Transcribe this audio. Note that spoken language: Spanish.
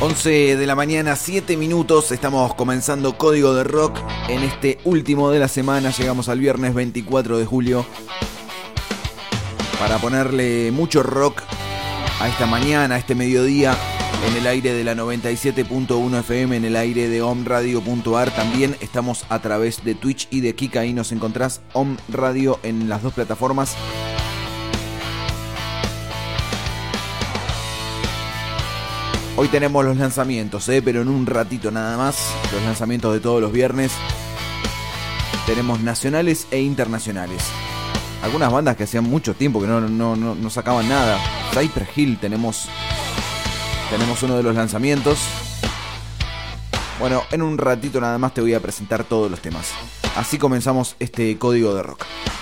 11 de la mañana, 7 minutos, estamos comenzando Código de Rock en este último de la semana, llegamos al viernes 24 de julio para ponerle mucho rock a esta mañana, a este mediodía, en el aire de la 97.1 FM, en el aire de omradio.ar, también estamos a través de Twitch y de Kika, ahí nos encontrás Om Radio en las dos plataformas. Hoy tenemos los lanzamientos, pero en un ratito nada más. Los lanzamientos de todos los viernes. Tenemos nacionales e internacionales. Algunas bandas que hacían mucho tiempo que no sacaban nada. Cypress Hill tenemos uno de los lanzamientos. Bueno, en un ratito nada más te voy a presentar todos los temas. Así comenzamos este Código de Rock.